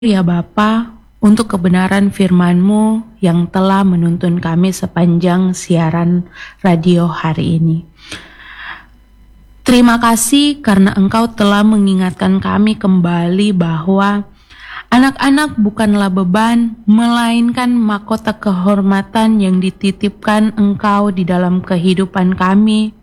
Ya Bapa, untuk kebenaran firman-Mu yang telah menuntun kami sepanjang siaran radio hari ini. Terima kasih karena Engkau telah mengingatkan kami kembali bahwa anak-anak bukanlah beban, melainkan mahkota kehormatan yang dititipkan Engkau di dalam kehidupan kami.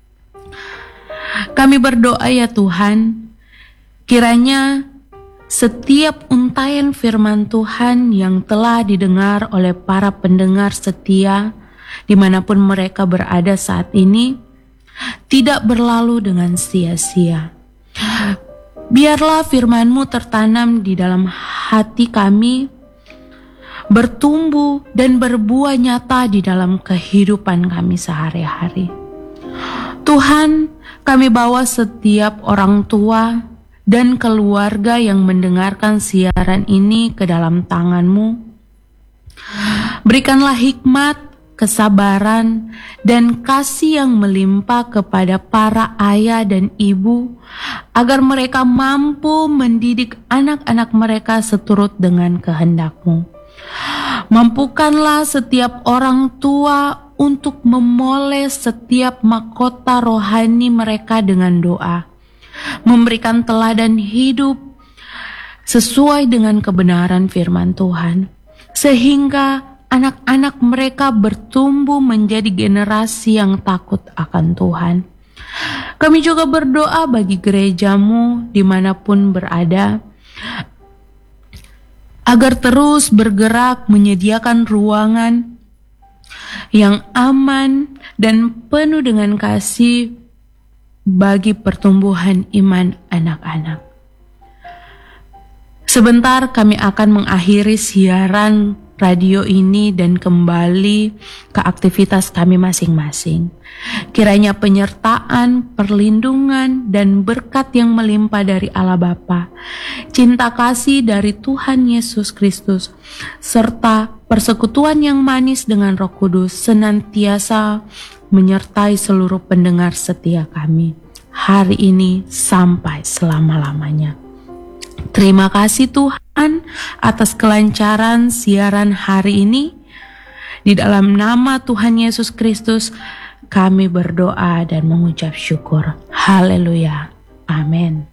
Kami berdoa ya Tuhan, kiranya setiap untayan firman Tuhan yang telah didengar oleh para pendengar setia dimanapun mereka berada saat ini tidak berlalu dengan sia-sia. Biarlah firman-Mu tertanam di dalam hati kami, bertumbuh dan berbuah nyata di dalam kehidupan kami sehari-hari. Tuhan, kami bawa setiap orang tua dan keluarga yang mendengarkan siaran ini ke dalam tangan-Mu. Berikanlah hikmat, kesabaran, dan kasih yang melimpah kepada para ayah dan ibu, agar mereka mampu mendidik anak-anak mereka seturut dengan kehendak-Mu. Mampukanlah setiap orang tua untuk memoles setiap mahkota rohani mereka dengan doa, memberikan teladan hidup sesuai dengan kebenaran firman Tuhan, sehingga anak-anak mereka bertumbuh menjadi generasi yang takut akan Tuhan. Kami juga berdoa bagi gereja-Mu dimanapun berada, agar terus bergerak menyediakan ruangan yang aman dan penuh dengan kasih bagi pertumbuhan iman anak-anak. Sebentar kami akan mengakhiri siaran radio ini dan kembali ke aktivitas kami masing-masing. Kiranya penyertaan, perlindungan, dan berkat yang melimpah dari Allah Bapa, cinta kasih dari Tuhan Yesus Kristus, serta persekutuan yang manis dengan Roh Kudus senantiasa menyertai seluruh pendengar setia kami hari ini sampai selama-lamanya. Terima kasih Tuhan atas kelancaran siaran hari ini. Di dalam nama Tuhan Yesus Kristus kami berdoa dan mengucap syukur. Haleluya. Amin.